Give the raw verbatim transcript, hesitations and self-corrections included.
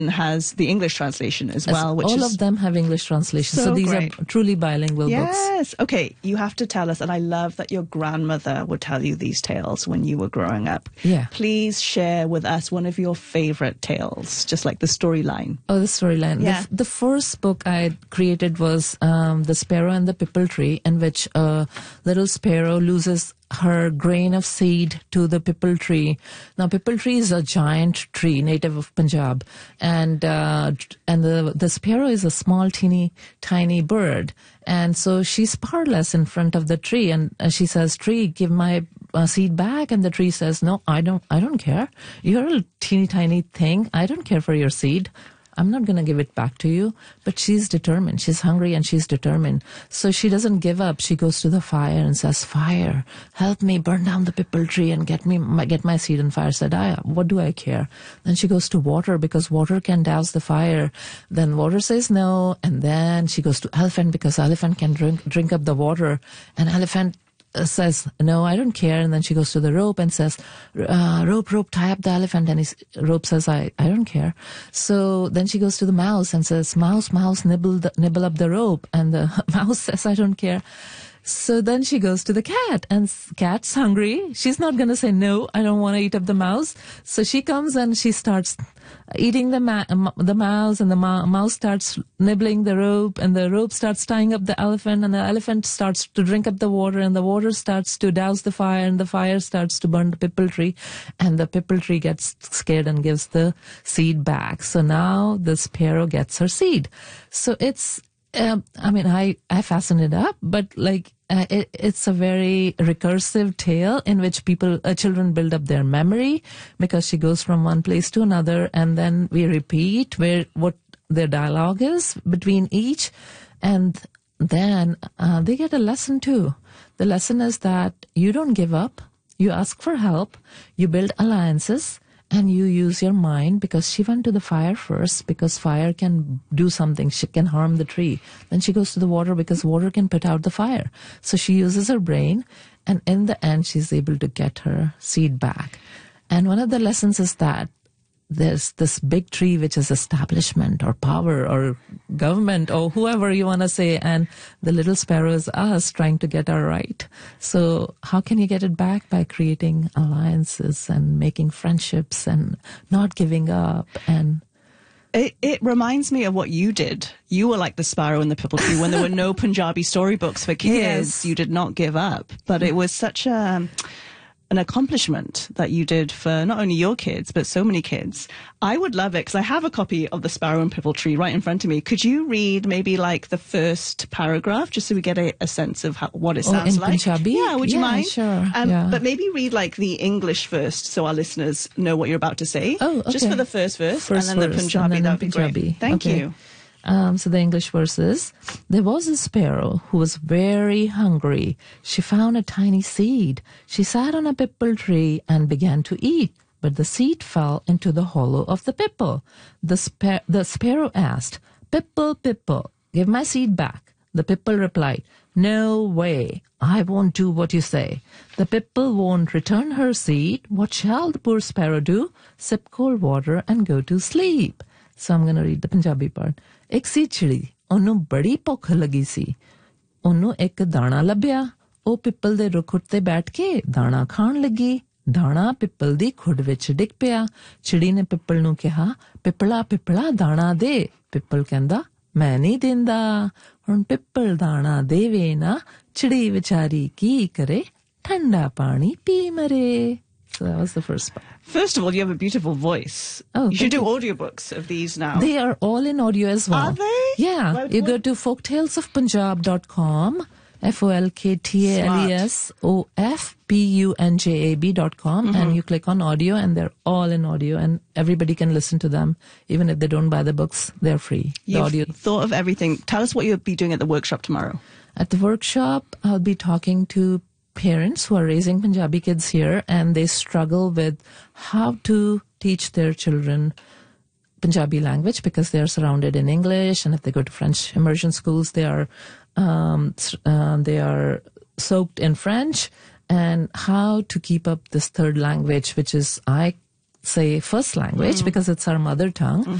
has the English translation as As well. Which all is of them have English translations. so So, these great. are truly bilingual yes. books. Yes. Okay. You have to tell us, and I love that your grandmother would tell you these tales when you were growing up. Yeah. Please share with us one of your favorite tales, just like the storyline. Oh, the storyline. Yeah. The, the first book I created was um, The Sparrow and the Pipple Tree, in which a little sparrow loses her grain of seed to the pipple tree. Now, pipple tree is a giant tree, native of Punjab, and uh, and the the sparrow is a small, teeny, tiny bird, and so she's powerless in front of the tree, and uh, she says, "Tree, give my uh, seed back," and the tree says, "No, I don't. I don't care. You're a teeny, tiny thing. I don't care for your seed. I'm not going to give it back to you." But she's determined. She's hungry and she's determined. So she doesn't give up. She goes to the fire and says, "Fire, help me burn down the pipple tree and get me my, get my seed." And fire said, "I, what do I care?" Then she goes to water because water can douse the fire. Then water says no. And then she goes to elephant because elephant can drink, drink up the water. And elephant Uh, says, "No, I don't care." And then she goes to the rope and says, uh, rope, rope, tie up the elephant. And his rope says, I, I don't care. So then she goes to the mouse and says, "Mouse, mouse, nibble, the, nibble up the rope." And the mouse says, "I don't care." So then she goes to the cat, and cat's hungry. She's not going to say, "No, I don't want to eat up the mouse." So she comes and she starts eating the ma- the mouse, and the ma- mouse starts nibbling the rope, and the rope starts tying up the elephant, and the elephant starts to drink up the water, and the water starts to douse the fire, and the fire starts to burn the pipple tree, and the pipple tree gets scared and gives the seed back. So now the sparrow gets her seed. So it's Um, I mean, I, I fasten it up, but like, uh, it, it's a very recursive tale in which people, uh, children build up their memory because she goes from one place to another, and then we repeat where, what their dialogue is between each. And then, uh, they get a lesson too. The lesson is that you don't give up. You ask for help. You build alliances. And you use your mind, because she went to the fire first, because fire can do something. She can harm the tree. Then she goes to the water because water can put out the fire. So she uses her brain, and in the end, she's able to get her seed back. And one of the lessons is that there's this big tree, which is establishment or power or government or whoever you want to say, and the little sparrow is us trying to get our right. So how can you get it back? By creating alliances and making friendships and not giving up. And It, it reminds me of what you did. You were like the sparrow in the pipple tree when there were no Punjabi storybooks for kids. Yes. You did not give up, but it was such a an accomplishment that you did for not only your kids, but so many kids. I would love it, because I have a copy of The Sparrow and Pipple Tree right in front of me. Could you read maybe like the first paragraph, just so we get a, a sense of how, what it Oh, sounds in like? Punjabi? Yeah, would you Yeah, mind? sure, Um, yeah. But maybe read like the English first, so our listeners know what you're about to say. Oh, okay. Just for the first verse, First and then verse, the Punjabi, and then that would be Punjabi. great. Thank Okay. you. Um, so the English verse is, "There was a sparrow who was very hungry. She found a tiny seed. She sat on a pipple tree and began to eat, but the seed fell into the hollow of the pipple. The, spa- the sparrow asked, 'Pipple, pipple, give my seed back.' The pipple replied, 'No way. I won't do what you say.' The pipple won't return her seed. What shall the poor sparrow do? Sip cold water and go to sleep." So I'm going to read the Punjabi part. "ਇੱਕ ਸੀ ਚਿੜੀ, ਉਹਨੂੰ ਬੜੀ ਭੁੱਖ ਲੱਗੀ ਸੀ। ਉਹਨੂੰ ਇੱਕ ਦਾਣਾ ਲੱਭਿਆ। ਉਹ ਪਿੱਪਲ ਦੇ ਰੁੱਖ ਉੱਤੇ ਬੈਠ ਕੇ ਦਾਣਾ ਖਾਣ ਲੱਗੀ। ਦਾਣਾ ਪਿੱਪਲ ਦੀ ਖੁੱਡ ਵਿੱਚ ਡਿੱਗ ਪਿਆ। ਚਿੜੀ ਨੇ ਪਿੱਪਲ ਨੂੰ ਕਿਹਾ, 'ਪਿੱਪਲਾ, ਪਿੱਪਲਾ, ਦਾਣਾ ਦੇ.' ਪਿੱਪਲ ਕਹਿੰਦਾ, 'ਮੈਂ ਨਹੀਂ ਦਿੰਦਾ.' ਹੁਣ ਪਿੱਪਲ ਦਾਣਾ ਦੇਵੇ ਨਾ, ਚਿੜੀ ਵਿਚਾਰੀ ਕੀ ਕਰੇ, ਠੰਡਾ ਪਾਣੀ ਪੀ ਮਰੇ." So that was the first part. First of all, you have a beautiful voice. Oh, you should thank do audiobooks of these now. They are all in audio as well. Are they? Yeah. Why- You go what- to folktales of punjab dot com, F O L K T A L E S O F P U N J A B dot com, Mm-hmm. and you click on audio, and they're all in audio, and everybody can listen to them. Even if they don't buy the books, they're free. The You've audio. thought of everything. Tell us what you'll be doing at the workshop tomorrow. At the workshop, I'll be talking to parents who are raising Punjabi kids here, and they struggle with how to teach their children Punjabi language because they are surrounded in English, and if they go to French immersion schools, they are um, uh, they are soaked in French, and how to keep up this third language, which is, I say, first language, mm. because it's our mother tongue. Mm.